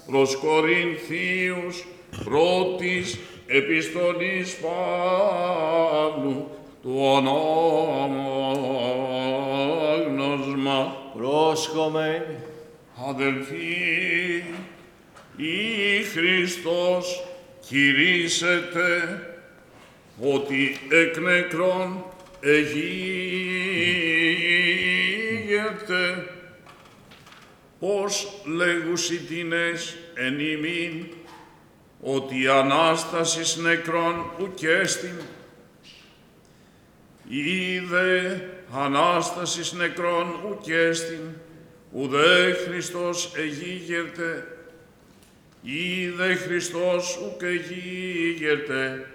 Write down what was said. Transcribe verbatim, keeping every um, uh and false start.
προς Κορινθίους πρώτης επιστολής Παύλου του ανάγνωσμα. Πρόσχομαι. Αδελφοί, η Χριστός κηρύσσεται ότι εκ νεκρών εγείρεται, πως λέγουσι τινες εν ημίν, ότι η Ανάστασης νεκρών ουκέστην. Είδε Ανάστασης νεκρών ουκέστην, ουδέ Χριστός εγίγερτε. Είδε Χριστός ουκ εγίγερτε,